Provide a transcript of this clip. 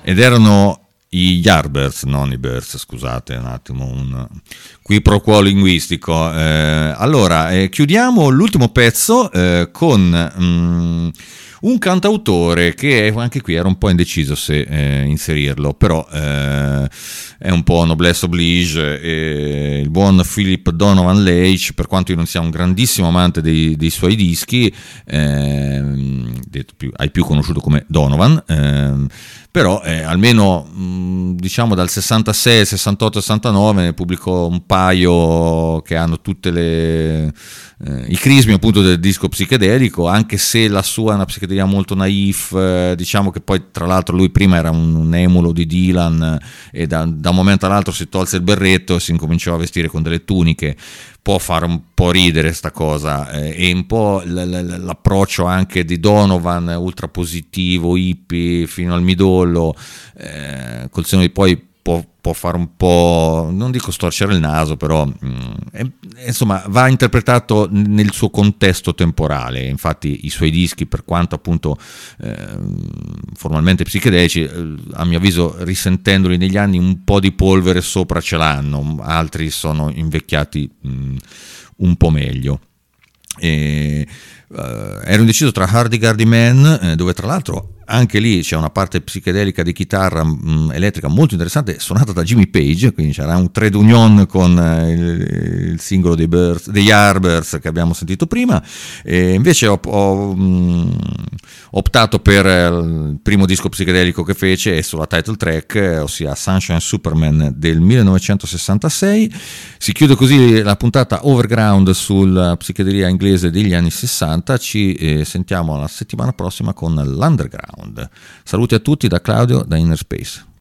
Ed erano i Yardbirds, non i Birds, scusate un attimo, un qui pro quo linguistico. Allora, chiudiamo l'ultimo pezzo con un cantautore che anche qui era un po' indeciso se inserirlo, però è un po' noblesse oblige, il buon Philip Donovan Leitch, per quanto io non sia un grandissimo amante dei suoi dischi, ai più conosciuto come Donovan, però almeno diciamo dal 66 al 68 69 ne pubblicò un paio che hanno tutte i crismi appunto del disco psichedelico, anche se la sua è una psichedelia molto naif, diciamo che poi tra l'altro lui prima era un emulo di Dylan e da un momento all'altro si tolse il berretto e si incominciò a vestire con delle tuniche. Può fare un po' ridere sta cosa, e un po' l'approccio anche di Donovan, ultra positivo, hippie fino al midollo, col senno di poi può fare un po', non dico storcere il naso, però insomma va interpretato nel suo contesto temporale. Infatti i suoi dischi, per quanto appunto formalmente psichedelici, a mio avviso risentendoli negli anni un po' di polvere sopra ce l'hanno, altri sono invecchiati un po' meglio. Ero indeciso tra Hardy Man, dove tra l'altro anche lì c'è una parte psichedelica di chitarra elettrica molto interessante, suonata da Jimmy Page, quindi c'era un trade union con il singolo dei Yardbirds che abbiamo sentito prima, e invece ho optato per il primo disco psichedelico che fece, e sulla title track, ossia Sunshine Superman del 1966. Si chiude così la puntata Overground sulla psichedelia inglese degli anni 60. Ci sentiamo la settimana prossima con l'Underground. Saluti a tutti da Claudio da Inner Space.